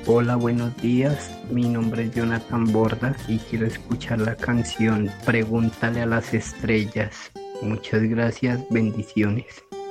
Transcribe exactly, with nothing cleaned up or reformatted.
Hola, buenos días. Mi nombre es Jonathan Bordas y quiero escuchar la canción Pregúntale a las estrellas. Muchas gracias, bendiciones.